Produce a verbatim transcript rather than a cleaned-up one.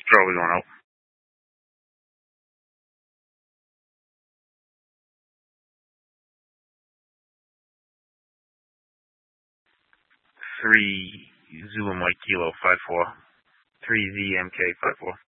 Charlie going out. Three Zulu Mike Kilo five four. Three Z M K five four.